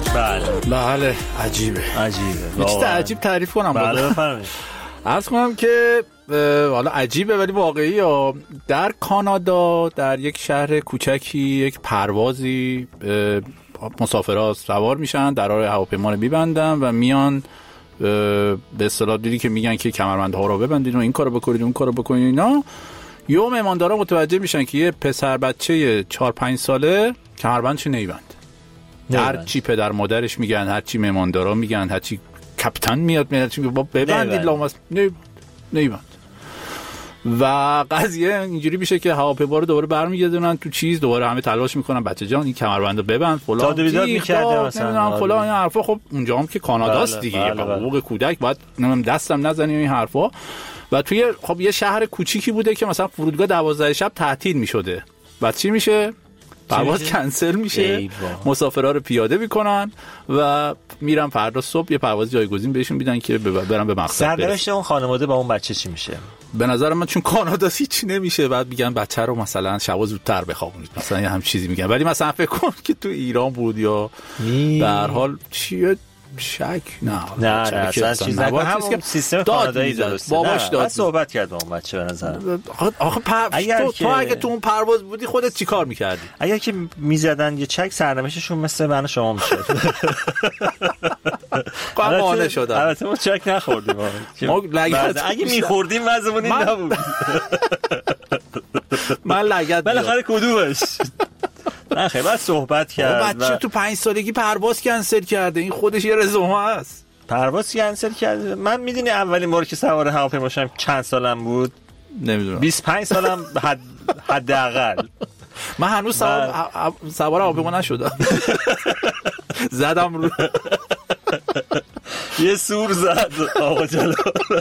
بله عجیبه. یه چیز عجیب تعریف کنم. بله بفرمایید. عرض کنم که حالا عجیبه ولی واقعی ها. در کانادا در یک شهر کوچکی یک پروازی مسافرها سوار میشن، درهای هواپیما رو میبندن و میان به اصطلاح دیدی که میگن که کمربندها رو ببندید و این کارو بکنید اون کارو بکنید اینا. یه مهماندارا متوجه میشن که یه پسر بچه 4-5 ساله کمربندش نمیبند. هر چی پدر مادرش میگن، هر چی مهماندارا میگن، هر چی کاپیتان میاد چون بابا ببندید لاماس نمیبند. و قضیه اینجوری میشه که هواپیما رو دوباره برمیگردونن تو چیز، دوباره همه تلاش میکنن بچه جان این کمربندو ببند فلان داد بیداد میکرده مثلا فلان این حرفا. خب اونجا هم که کاناداست دیگه، حقوق کودک باید دستم نزنی این حرفا. و توی خب یه شهر کوچیکی بوده که مثلا فرودگاه 12 شب تعطیل میشده. بعد چی میشه؟ پرواز کنسل میشه، مسافرها رو پیاده میکنن و میرن فردا صبح یه پرواز جایگزین بهشون میدن که برن به مقصد. سرنوشت اون خانواده با اون بچه چی میشه؟ به نظر من چون کانادا هیچ نمیشه، بعد میگن بچه رو مثلا شب زودتر بخوابونید مثلا یه هم چیزی میگن. ولی مثلا فکر کن که تو ایران بود یا به هر حال چیه شک نه اصلا چیز نگه همون سیستم کانادایی درسته. باباش داد صحبت کرد با اون بچه. به نظر آخه تو اگه تو اون پرواز بودی خودت چی کار میکردی؟ اگر که میزدن یه چک سرنوشتشون مثل من شما میشه. قانع شدن. البته ما چک نخوردیم. اگه میخوردیم وضعمون این نبود. من لگد بالاخره کدومش نه خیلی بعد صحبت کرد. بچه تو 5 سالگی پرواز کنسل کرده، این خودش یه رزومه است. پرواز کنسل کرده. من میدونی اولین بار که سوار هواپیما شدم چند سالم بود؟ نمیدونم. 25 سالم حداقل. من هنوز سوار هواپیما نشدم. زدم رو یه سور زد آقا جلو.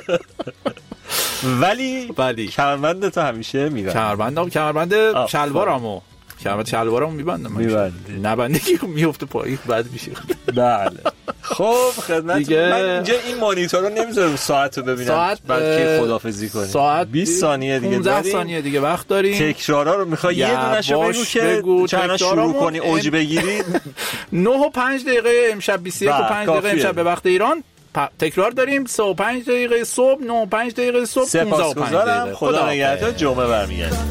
ولی کمربند تو همیشه میبندم. کمربند شلوارمو شلوارمو میبندم. نبنده که میفته پایین بعد میشه. بله. خب خدمت من اینجا این مانیتور رو نمیذارم ساعت رو ببینم بعد که خدافظی کنیم. ساعت 20 ثانیه دیگه 15 ثانیه دیگه وقت داریم. تکرارا رو میخوای یه دونهشو بگو که چند شروع کنی اوج بگیری. 9:05 امشب 21:05 امشب به وقت ایران تکرار داریم. 3:05 صبح 9:05 صبح 15:05. سپاسگزارم. خدا نگهدار. جمعه برمیگردیم.